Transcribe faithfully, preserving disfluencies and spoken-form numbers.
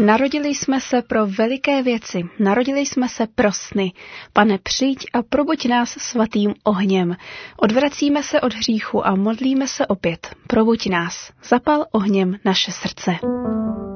Narodili jsme se pro veliké věci, narodili jsme se pro sny. Pane, přijď a probuď nás svatým ohněm. Odvracíme se od hříchu a modlíme se opět. Probuď nás, zapal ohněm naše srdce.